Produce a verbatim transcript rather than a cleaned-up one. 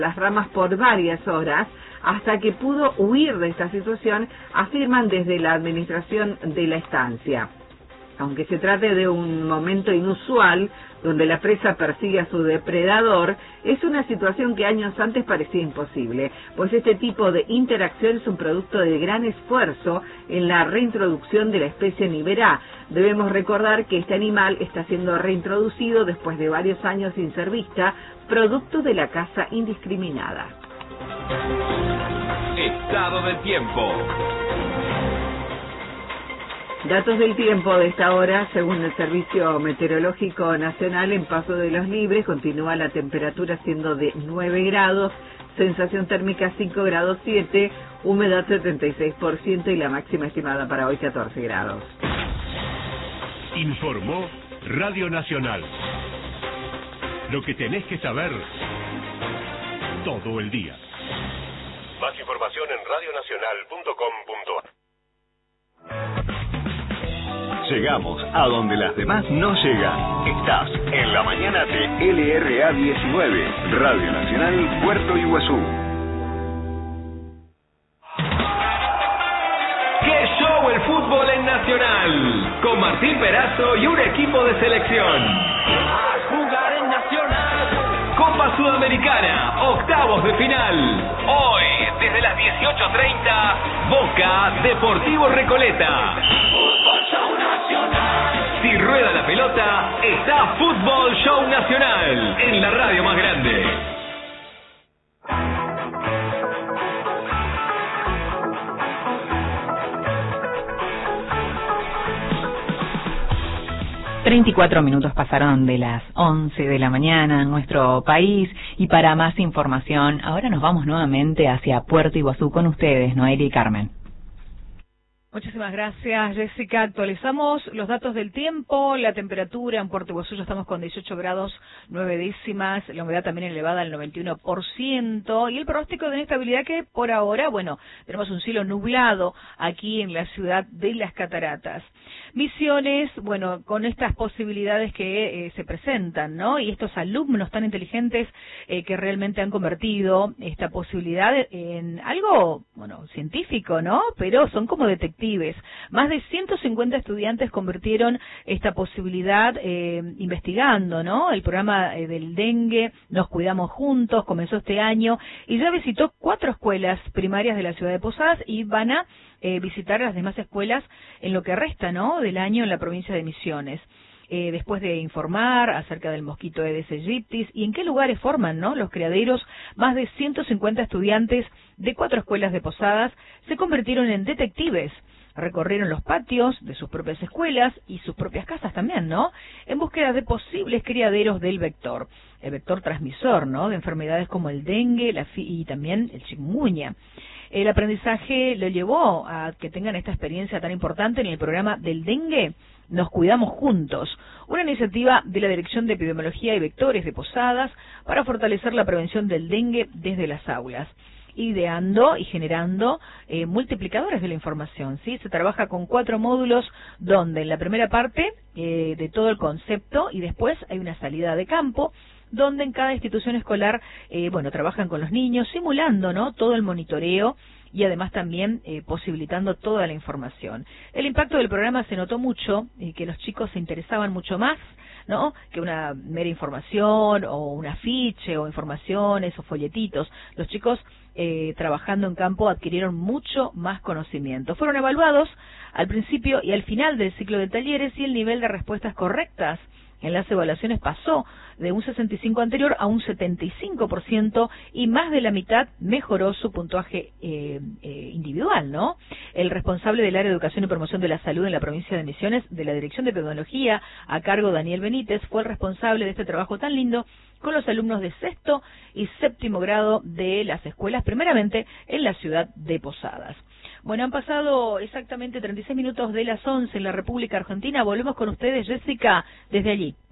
las ramas por varias horas hasta que pudo huir de esta situación, afirman desde la administración de la estancia. Aunque se trate de un momento inusual, donde la presa persigue a su depredador, es una situación que años antes parecía imposible, pues este tipo de interacción es un producto de gran esfuerzo en la reintroducción de la especie Niverá. Debemos recordar que este animal está siendo reintroducido después de varios años sin ser vista, producto de la caza indiscriminada. Estado del tiempo. Datos del tiempo de esta hora, según el Servicio Meteorológico Nacional, en Paso de los Libres continúa la temperatura siendo de nueve grados, sensación térmica cinco grados siete, humedad setenta y seis por ciento y la máxima estimada para hoy catorce grados. Informó Radio Nacional. Lo que tenés que saber todo el día. Más información en radio nacional punto com punto a r. Llegamos a donde las demás no llegan. Estás en la mañana de L R A diecinueve, Radio Nacional Puerto Iguazú. ¡Qué show el fútbol en Nacional! Con Martín Perazo y un equipo de selección. A jugar en Nacional. Copa Sudamericana, octavos de final. Hoy, desde las dieciocho treinta, Boca Deportivo Recoleta. Fútbol Show Nacional. Si rueda la pelota, está Fútbol Show Nacional en la radio más grande. treinta y cuatro minutos pasaron de las once de la mañana en nuestro país y para más información, ahora nos vamos nuevamente hacia Puerto Iguazú con ustedes, Noelia y Carmen. Muchísimas gracias, Jessica. Actualizamos los datos del tiempo, la temperatura en Puerto Iguazú ya estamos con dieciocho grados nueve décimas, la humedad también elevada al noventa y uno por ciento y el pronóstico de inestabilidad que por ahora, bueno, tenemos un cielo nublado aquí en la ciudad de Las Cataratas. Misiones, bueno, con estas posibilidades que eh, se presentan, ¿no? Y estos alumnos tan inteligentes eh, que realmente han convertido esta posibilidad en algo, bueno, científico, ¿no? Pero son como detectives. Más de ciento cincuenta estudiantes convirtieron esta posibilidad eh, investigando, ¿no? El programa eh, del dengue, Nos Cuidamos Juntos, comenzó este año y ya visitó cuatro escuelas primarias de la ciudad de Posadas y van a eh, visitar las demás escuelas en lo que resta, ¿no? Del año en la provincia de Misiones. Eh, después de informar acerca del mosquito Aedes aegypti y en qué lugares forman, ¿no? Los criaderos, más de ciento cincuenta estudiantes de cuatro escuelas de Posadas se convirtieron en detectives. Recorrieron los patios de sus propias escuelas y sus propias casas también, ¿no? En búsqueda de posibles criaderos del vector, el vector transmisor, ¿no? De enfermedades como el dengue la fi y también el chikungunya. El aprendizaje lo llevó a que tengan esta experiencia tan importante en el programa del dengue Nos Cuidamos Juntos, una iniciativa de la Dirección de Epidemiología y Vectores de Posadas para fortalecer la prevención del dengue desde las aulas, ideando y generando eh, multiplicadores de la información, ¿sí? Se trabaja con cuatro módulos donde en la primera parte eh, de todo el concepto y después hay una salida de campo donde en cada institución escolar, eh, bueno, trabajan con los niños, simulando, ¿no?, todo el monitoreo y además también eh, posibilitando toda la información. El impacto del programa se notó mucho, eh, que los chicos se interesaban mucho más, ¿no?, que una mera información o un afiche o informaciones o folletitos. Los chicos eh, trabajando en campo adquirieron mucho más conocimiento. Fueron evaluados al principio y al final del ciclo de talleres y el nivel de respuestas correctas en las evaluaciones pasó de un sesenta y cinco por ciento anterior a un setenta y cinco por ciento y más de la mitad mejoró su puntuaje eh, eh, individual, ¿no? El responsable del área de Educación y Promoción de la Salud en la provincia de Misiones, de la Dirección de Epidemiología, a cargo Daniel Benítez, fue el responsable de este trabajo tan lindo con los alumnos de sexto y séptimo grado de las escuelas, primeramente en la ciudad de Posadas. Bueno, han pasado exactamente treinta y seis minutos de las once en la República Argentina. Volvemos con ustedes, Jessica, desde allí.